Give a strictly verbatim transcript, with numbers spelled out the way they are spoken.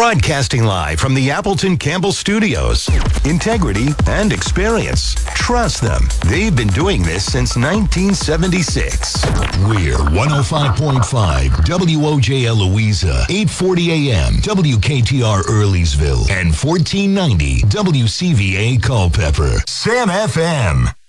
Broadcasting live from the Appleton Campbell Studios. Integrity and experience. Trust them. They've been doing this since nineteen seventy-six. We're one oh five point five W O J L Louisa, eight forty A M W K T R Earlysville, and fourteen ninety W C V A Culpeper. Sam F M.